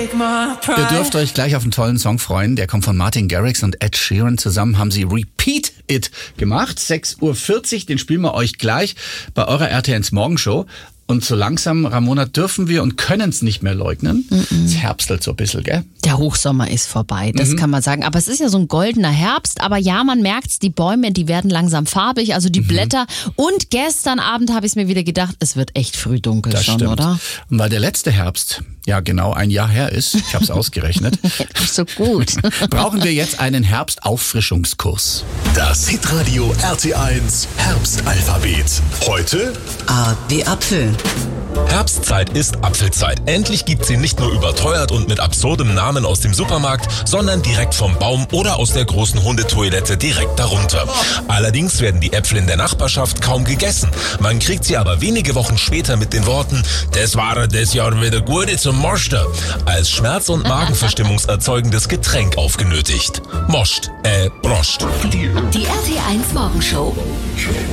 Ihr dürft euch gleich auf einen tollen Song freuen. Der kommt von Martin Garrix und Ed Sheeran. Zusammen haben sie Repeat It gemacht. 6:40 Uhr, den spielen wir euch gleich bei eurer RTL Morgenshow. Und so langsam, Ramona, dürfen wir und können es nicht mehr leugnen. Es herbstelt so ein bisschen, gell? Der Hochsommer ist vorbei, das kann man sagen. Aber es ist ja so ein goldener Herbst. Aber ja, man merkt's, die Bäume, die werden langsam farbig, also die Blätter. Und gestern Abend habe ich es mir wieder gedacht, es wird echt früh dunkel Das schon, stimmt. oder? Und weil der letzte Herbst ja genau ein Jahr her ist, ich habe es ausgerechnet, Nicht so gut. brauchen wir jetzt einen Herbstauffrischungskurs. Das Hitradio RT1 Herbstalphabet. Heute A wie Apfel. Herbstzeit ist Apfelzeit. Endlich gibt's sie nicht nur überteuert und mit absurdem Namen aus dem Supermarkt, sondern direkt vom Baum oder aus der großen Hundetoilette direkt darunter. Allerdings werden die Äpfel in der Nachbarschaft kaum gegessen. Man kriegt sie aber wenige Wochen später mit den Worten, das war das Jahr wieder gute zum Moster, als Schmerz- und Magenverstimmungserzeugendes Getränk aufgenötigt. Broscht. Die RT1 Morgenshow.